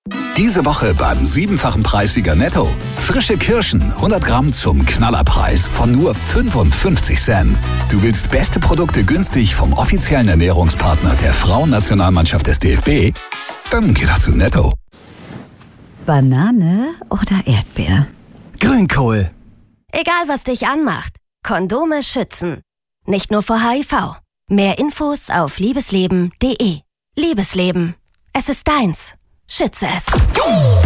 Diese Woche beim 7-fachen Preissieger Netto. Frische Kirschen, 100 Gramm zum Knallerpreis von nur 55 Cent. Du willst beste Produkte günstig vom offiziellen Ernährungspartner der Frauennationalmannschaft des DFB? Dann geh doch zu Netto. Banane oder Erdbeer? Grünkohl. Egal, was dich anmacht. Kondome schützen. Nicht nur vor HIV. Mehr Infos auf liebesleben.de. Liebesleben. Es ist deins. Schütze es.